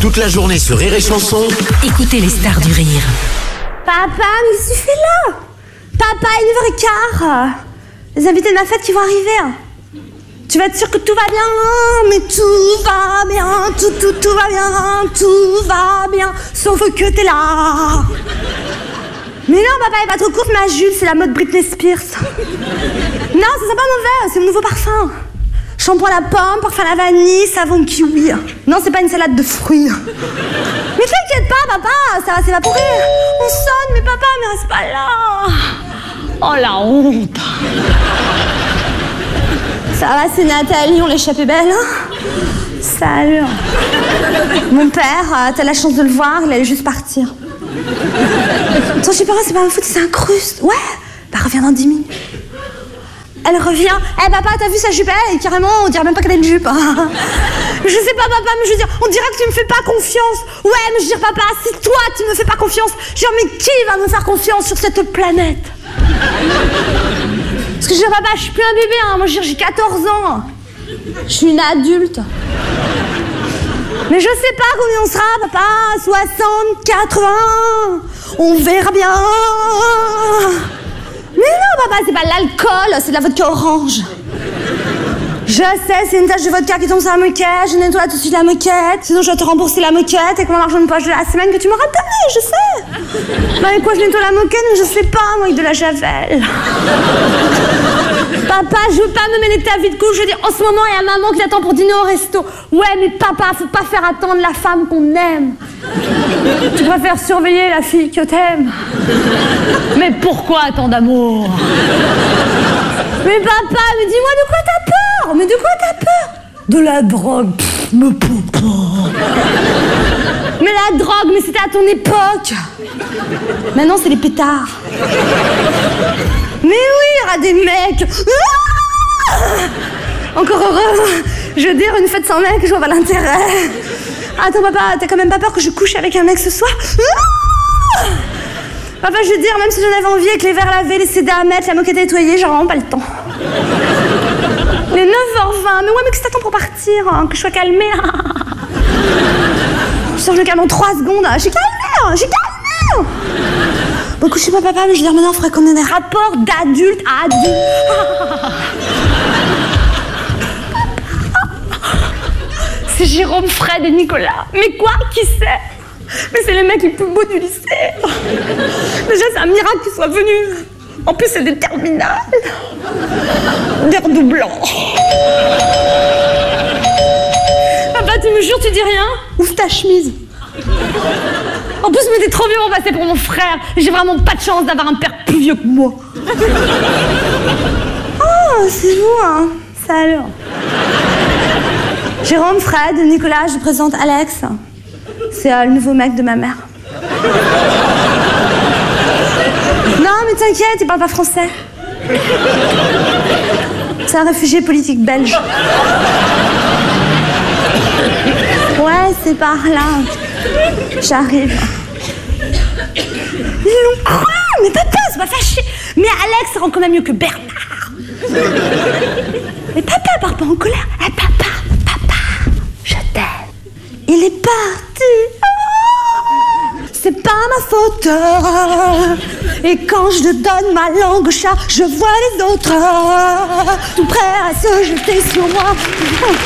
Toute la journée sur Rire et Chanson. Écoutez les stars du rire. Papa, mais qu'est-ce que tu fais là? Papa, 1h15. Les invités de ma fête qui vont arriver. Tu vas être sûr que tout va bien, mais tout va bien, tout va bien, tout va bien, sauf que t'es là. Mais non, papa, elle est pas trop courte, ma Jules, c'est la mode Britney Spears. Non, ça sent pas mauvais, c'est mon nouveau parfum. Shampoing à la pomme, parfum à la vanille, savon kiwi. Non, c'est pas une salade de fruits. Mais t'inquiète pas, papa, ça va s'évaporer. On sonne, mais papa, mais reste pas là. Oh, la honte. Ça va, c'est Nathalie, on l'échappait belle, hein? Salut. Mon père, t'as la chance de le voir, il allait juste partir. Attends, je sais pas, c'est pas ma faute, c'est un cruste. Ouais, bah reviens dans 10 minutes. Elle revient. Eh papa, t'as vu sa jupe? Elle, carrément, on dirait même pas qu'elle a une jupe. Je sais pas, papa, mais je veux dire, on dirait que tu me fais pas confiance. Ouais, mais je veux dire, papa, si toi tu me fais pas confiance, genre, mais qui va me faire confiance sur cette planète? Parce que je veux dire, papa, je suis plus un bébé, hein. Moi, je veux dire, j'ai 14 ans. Je suis une adulte. Mais je sais pas combien on sera, papa. 60, 80. On verra bien. Mais non, papa, c'est pas l'alcool, c'est de la vodka orange. Je sais, c'est une tache de vodka qui tombe sur la moquette. Je nettoie tout de suite la moquette. Sinon, je dois te rembourser la moquette avec mon argent de poche de la semaine que tu m'auras donné, je sais. Bah, avec quoi je nettoie la moquette? Je sais pas, moi, avec de la javel. Papa, je veux pas me mêler de ta vie de couple. Je veux dire, en ce moment, il y a maman qui t'attend pour dîner au resto. Ouais, mais papa, faut pas faire attendre la femme qu'on aime. Tu préfères surveiller la fille que t'aimes. Mais pourquoi tant d'amour? Mais papa, mais dis-moi de quoi t'as peur? Mais de quoi t'as peur? De la drogue, me papa. Mais la drogue, mais c'était à ton époque. Maintenant, c'est les pétards. Mais oui, il y aura des mecs. Encore heureux. Je veux dire, une fête sans mec, je vois pas l'intérêt. Attends, papa, t'as quand même pas peur que je couche avec un mec ce soir? Papa, je veux dire, même si j'en avais envie, avec les verres lavés, les CD à mettre, la moquette nettoyée, j'ai vraiment pas le temps. Il est 9h20, mais ouais, mais qu'est-ce que t'attends pour partir, hein, que je sois calmée? Je sors le calme en 3 secondes, j'ai calmé. Bon, couchez pas, papa, mais je veux dire, maintenant, il faudrait qu'on ait des rapports d'adulte à adulte. C'est Jérôme, Fred et Nicolas. Mais quoi? Qui c'est? Mais c'est les mecs les plus beaux du lycée. Déjà, c'est un miracle qu'ils soient venus. En plus, c'est des terminales. Des redoublants. Papa, tu me jures, tu dis rien? Ouvre ta chemise. En plus, mais t'es trop vieux pour passer pour mon frère. J'ai vraiment pas de chance d'avoir un père plus vieux que moi. Oh, c'est vous, hein? Salut. Jérôme, Fred, Nicolas, je vous présente Alex. C'est le nouveau mec de ma mère. Non, mais t'inquiète, il parle pas français. C'est un réfugié politique belge. Ouais, c'est par là. J'arrive. Ils l'ont cru. Mais papa, c'est pas fâché. Mais Alex, ça rend quand même mieux que Bernard. Mais papa part pas en colère. Eh, papa, je t'aime. Il est parti. C'est pas ma faute. Et quand je donne ma langue au chat, je vois les autres tout prêts à se jeter sur moi.